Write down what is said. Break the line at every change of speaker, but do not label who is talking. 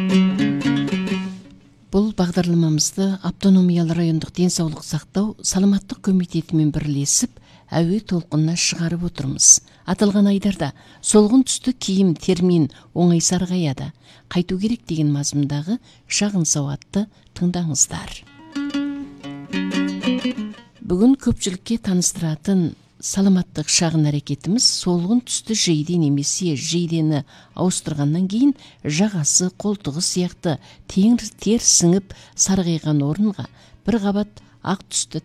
Бұл бағдарламамызды автономиялы райондық денсаулық сақтау саламаттық комитетімен бірлесіп, әуе толқынына шығарып отырмыз. Аталған айдарда солғын түсті киім термин оңай сарғаяды, қайту керек деген мазмұндағы шағын сауатты тыңдаңыздар. Бүгін көпшілікке таныстыратын саламаттық шағын әрекетіміз солғын түсті жейде немесе жейдені ауыстырғаннан кейін жағасы, қолтығы сияқты тер сіңіп сарғайған орынға бір қабат ақ түсті